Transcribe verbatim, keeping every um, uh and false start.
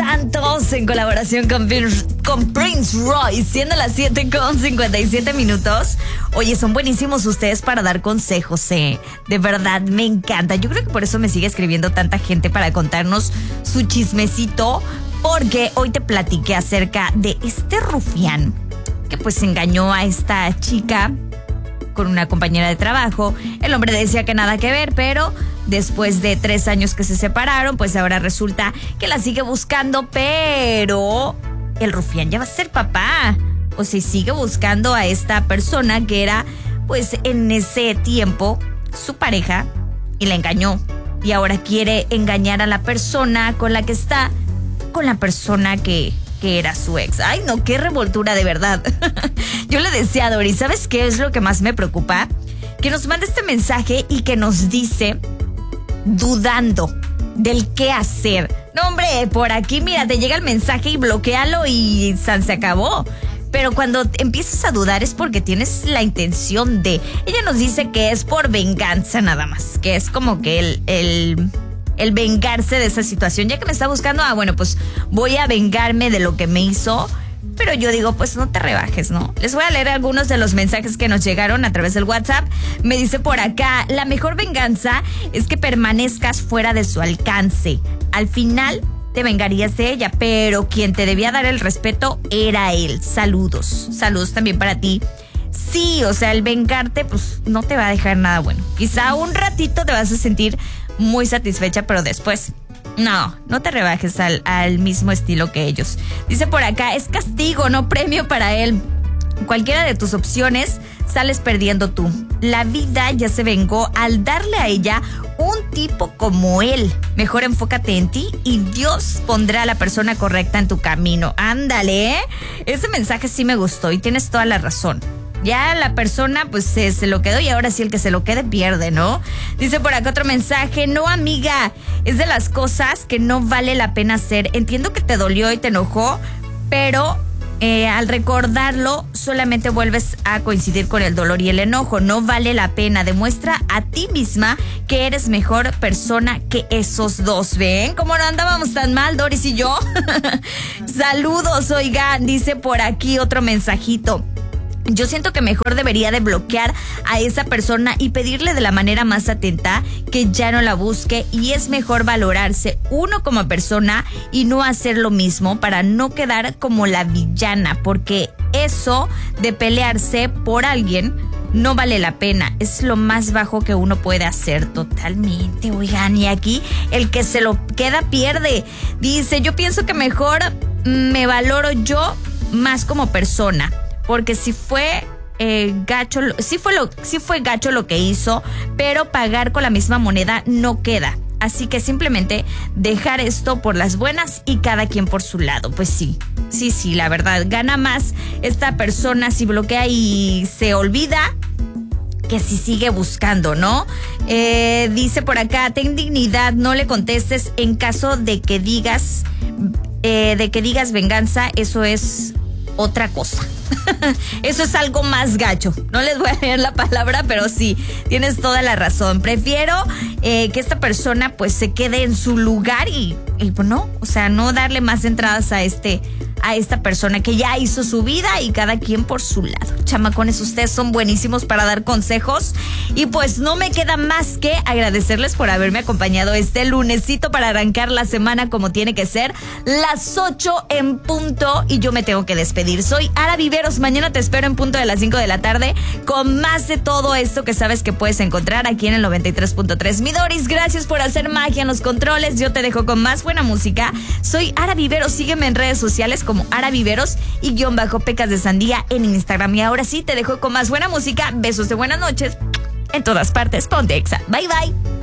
Santos en colaboración con, con Prince Royce, siendo las siete con cincuenta y siete minutos. Oye, son buenísimos ustedes para dar consejos, eh. De verdad, me encanta. Yo creo que por eso me sigue escribiendo tanta gente para contarnos su chismecito, porque hoy te platiqué acerca de este rufián que pues engañó a esta chica con una compañera de trabajo. El hombre decía que nada que ver, pero después de tres años que se separaron, pues ahora resulta que la sigue buscando, pero el rufián ya va a ser papá. O sea, sigue buscando a esta persona que era, pues en ese tiempo, su pareja, y la engañó. Y ahora quiere engañar a la persona con la que está, con la persona que... que era su ex. Ay, no, qué revoltura, de verdad. Yo le decía a Dori, ¿sabes qué es lo que más me preocupa? Que nos manda este mensaje y que nos dice, dudando del qué hacer. No, hombre, por aquí, mira, te llega el mensaje y bloquéalo y san, se acabó. Pero cuando empiezas a dudar es porque tienes la intención de... Ella nos dice que es por venganza nada más, que es como que el... el el vengarse de esa situación, ya que me está buscando, ah, bueno, pues voy a vengarme de lo que me hizo, pero yo digo, pues no te rebajes, ¿no? Les voy a leer algunos de los mensajes que nos llegaron a través del WhatsApp. Me dice por acá, la mejor venganza es que permanezcas fuera de su alcance. Al final te vengarías de ella, pero quien te debía dar el respeto era él. Saludos, saludos también para ti. Sí, o sea, el vengarte, pues no te va a dejar nada bueno. Quizá un ratito te vas a sentir muy satisfecha, pero después, no, no te rebajes al, al mismo estilo que ellos. Dice por acá, es castigo, no premio para él. Cualquiera de tus opciones, sales perdiendo tú. La vida ya se vengó al darle a ella un tipo como él. Mejor enfócate en ti y Dios pondrá a la persona correcta en tu camino. Ándale, ¿eh? Ese mensaje sí me gustó y tienes toda la razón. Ya la persona pues se, se lo quedó y ahora sí el que se lo quede pierde, ¿no? Dice por acá otro mensaje, no amiga, es de las cosas que no vale la pena hacer. Entiendo que te dolió y te enojó, pero eh, al recordarlo solamente vuelves a coincidir con el dolor y el enojo. No vale la pena, demuestra a ti misma que eres mejor persona que esos dos. ¿Ven cómo no andábamos tan mal, Doris y yo? Saludos, oigan, dice por aquí otro mensajito. Yo siento que mejor debería de bloquear a esa persona y pedirle de la manera más atenta que ya no la busque, y es mejor valorarse uno como persona y no hacer lo mismo para no quedar como la villana, porque eso de pelearse por alguien no vale la pena, es lo más bajo que uno puede hacer. Totalmente, oigan, y aquí el que se lo queda pierde. Dice, yo pienso que mejor me valoro yo más como persona. Porque si fue eh, gacho, sí fue, lo, sí fue gacho lo que hizo, pero pagar con la misma moneda no queda. Así que simplemente dejar esto por las buenas y cada quien por su lado. Pues sí, sí, sí, la verdad, gana más esta persona si bloquea y se olvida que si sigue buscando, ¿no? Eh, dice por acá, ten dignidad, no le contestes en caso de que digas, eh, de que digas venganza, eso es otra cosa. Eso es algo más gacho. No les voy a leer la palabra, pero sí, tienes toda la razón. Prefiero eh, que esta persona pues se quede en su lugar y, y pues no, o sea, no darle más entradas a este a esta persona que ya hizo su vida y cada quien por su lado. Chamacones, ustedes son buenísimos para dar consejos y pues no me queda más que agradecerles por haberme acompañado este lunesito para arrancar la semana como tiene que ser, las ocho en punto, y yo me tengo que despedir. Soy Ara Viveros, mañana te espero en punto de las cinco de la tarde con más de todo esto que sabes que puedes encontrar aquí en el noventa y tres punto tres. Mi Doris, gracias por hacer magia en los controles, yo te dejo con más buena música. Soy Ara Viveros, sígueme en redes sociales como Ara Viveros y guión bajo Pecas de Sandía en Instagram. Y ahora sí, te dejo con más buena música. Besos de buenas noches en todas partes. Ponte Exa. Bye, bye.